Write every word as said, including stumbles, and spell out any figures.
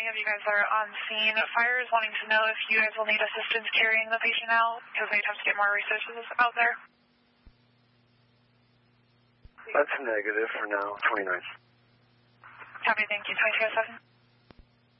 twenty of you guys are on scene. Fire is wanting to know if you guys will need assistance carrying the patient out because they'd have to get more resources out there. That's a negative for now, twenty-nine. Copy, thank you. twenty-two oh seven.